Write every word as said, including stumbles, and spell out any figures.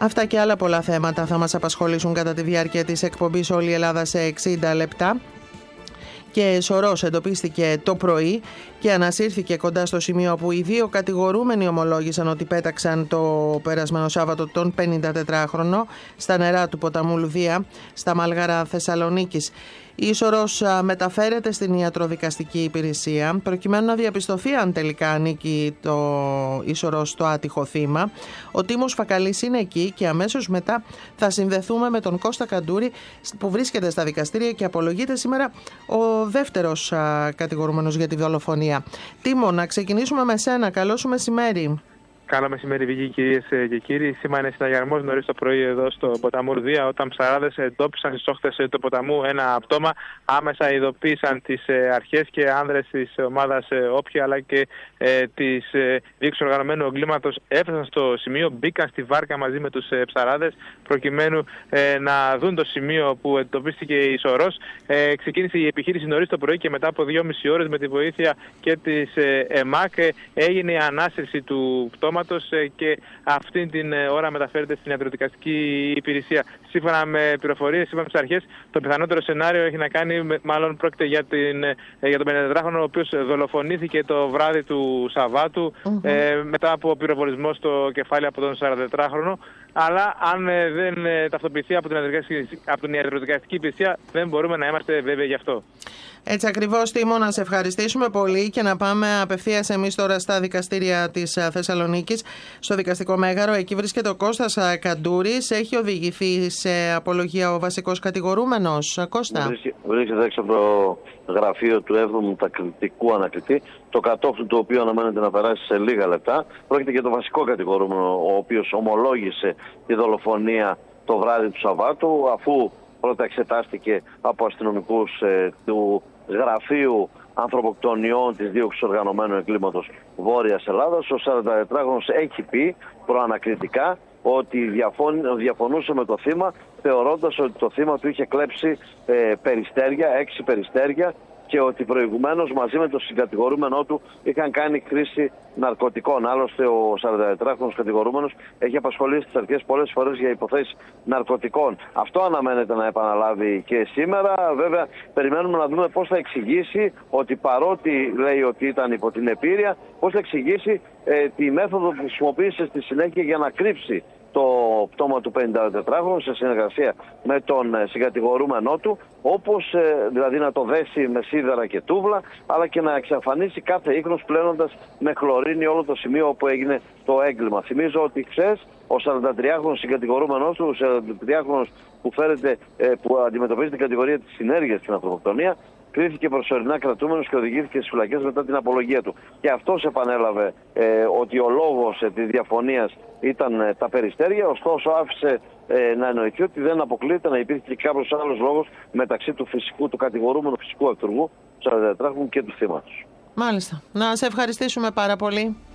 Αυτά και άλλα πολλά θέματα θα μας απασχολήσουν κατά τη διάρκεια της εκπομπής Όλη η Ελλάδα σε εξήντα λεπτά. Και σωρός εντοπίστηκε το πρωί και ανασύρθηκε κοντά στο σημείο όπου οι δύο κατηγορούμενοι ομολόγησαν ότι πέταξαν το περασμένο Σάββατο τον πενηντατετράχρονο στα νερά του ποταμού Λουδία, στα Μάλγαρα Θεσσαλονίκης. Η Ίσορρος μεταφέρεται στην ιατροδικαστική υπηρεσία προκειμένου να διαπιστωθεί αν τελικά ανήκει το Ίσορρος στο άτυχο θύμα. Ο Τίμος Φακαλής είναι εκεί και αμέσως μετά θα συνδεθούμε με τον Κώστα Καντούρη που βρίσκεται στα δικαστήρια και απολογείται σήμερα ο δεύτερος κατηγορούμενος για τη δολοφονία. Τίμο, να ξεκινήσουμε με σένα. Καλό σου μεσημέρι. Καλό μεσημέρι, Βίκη, κυρίες και κύριοι. Σήμανε συναγερμός νωρίς το πρωί εδώ στο ποταμού Λουδία, όταν ψαράδες εντόπισαν στις όχθες του ποταμού ένα πτώμα. Άμεσα ειδοποίησαν τις αρχές και άνδρες της ομάδας Όποια αλλά και ε, της ε, δίωξης οργανωμένου εγκλήματος έφτασαν στο σημείο, μπήκαν στη βάρκα μαζί με τους ε, ψαράδες προκειμένου ε, να δουν το σημείο που εντοπίστηκε η Ίσορρος. Ε, ξεκίνησε η επιχείρηση νωρίς το πρωί και μετά από δυόμιση ώρες με τη βοήθεια και της ε, ΕΜΑΚ ε, έγινε η ανάσυρση του πτώματος και αυτή την ώρα μεταφέρεται στην ιατροδικαστική υπηρεσία. Σύμφωνα με πληροφορίες, σύμφωνα με τις αρχές, το πιθανότερο σενάριο έχει να κάνει, μάλλον πρόκειται για, την, για τον πενηντατετράχρονο, ο οποίος δολοφονήθηκε το βράδυ του Σαββάτου mm-hmm. ε, μετά από πυροβολισμό στο κεφάλι από τον σαραντατετράχρονο. Αλλά αν ε, δεν ε, ταυτοποιηθεί από την, από την ιατροδικαστική υπηρεσία, δεν μπορούμε να είμαστε βέβαιοι γι' αυτό. Έτσι ακριβώς, Τίμο, να σε ευχαριστήσουμε πολύ και να πάμε απευθείας εμείς τώρα στα δικαστήρια της Θεσσαλονίκης, στο δικαστικό μέγαρο. Εκεί βρίσκεται ο Κώστας Καντούρης. Έχει οδηγηθεί σε απολογία ο βασικός κατηγορούμενος. Κώστα. Βρίσκεται έξω από το γραφείο του έβδομου τακτικού ανακριτή, το κατόφλι του οποίου αναμένεται να περάσει σε λίγα λεπτά. Πρόκειται για το βασικό κατηγορούμενο, ο οποίος ομολόγησε τη δολοφονία το βράδυ του Σαββάτου, αφού πρώτα εξετάστηκε από αστυνομικούς ε, του Γραφείου Ανθρωποκτονιών της Δίωξης Οργανωμένου Εγκλήματος Βόρειας Ελλάδας. Ο σαραντατετράχρονος έχει πει προανακριτικά ότι διαφωνούσε με το θύμα, θεωρώντας ότι το θύμα του είχε κλέψει ε, περιστέρια, έξι περιστέρια, και ότι προηγουμένως μαζί με τον συγκατηγορούμενό του είχαν κάνει χρήση ναρκωτικών. Άλλωστε, ο σαραντατετράχρονος κατηγορούμενος έχει απασχολήσει τις αρχές πολλές φορές για υποθέσεις ναρκωτικών. Αυτό αναμένεται να επαναλάβει και σήμερα. Βέβαια, περιμένουμε να δούμε πώς θα εξηγήσει ότι, παρότι λέει ότι ήταν υπό την επίρρεια, πώς θα εξηγήσει ε, τη μέθοδο που χρησιμοποίησε στη συνέχεια για να κρύψει το πτώμα του πενηντατετράχρονου σε συνεργασία με τον συγκατηγορούμενό του, όπως ε, δηλαδή να το δέσει με σίδερα και τούβλα, αλλά και να εξαφανίσει κάθε ίχνος, πλένοντας με χλωρίνη όλο το σημείο όπου έγινε το έγκλημα. Θυμίζω ότι χθες ο σαραντατριάχρονος συγκατηγορούμενός του, ο σαραντατριάχρονος που, φέρεται, ε, που αντιμετωπίζει την κατηγορία της συνέργειας στην ανθρωποκτονία, κρίθηκε προσωρινά κρατούμενος και οδηγήθηκε στις φυλακές μετά την απολογία του. Και αυτός επανέλαβε ε, ότι ο λόγος ε, της διαφωνίας ήταν ε, τα περιστέρια, ωστόσο άφησε ε, να εννοηθεί ότι δεν αποκλείεται να υπήρχε και κάποιος άλλος λόγος μεταξύ του φυσικού, του κατηγορούμενου φυσικού αυτούργου, του σαραντατετράχρονου και του θύματος. Μάλιστα. Να σε ευχαριστήσουμε πάρα πολύ.